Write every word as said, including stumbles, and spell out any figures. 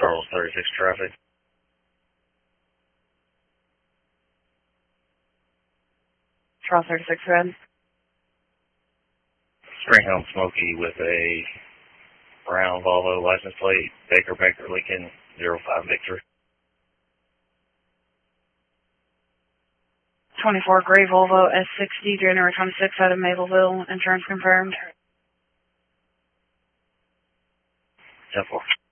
Charles thirty-six traffic. Charles thirty-six, red. Springhelm Smoky with a brown Volvo license plate, Baker Baker Lincoln zero five Victor. twenty-four gray Volvo S sixty, January twenty-sixth out of Mapleville, insurance confirmed. ten four.